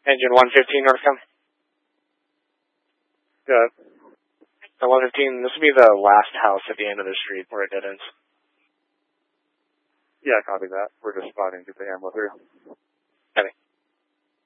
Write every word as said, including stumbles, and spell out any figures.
Engine one fifteen, Northcom. Good. The one fifteen, this will be the last house at the end of the street where it dead ends. Yeah, copy that. We're just spotting to get the ammo through.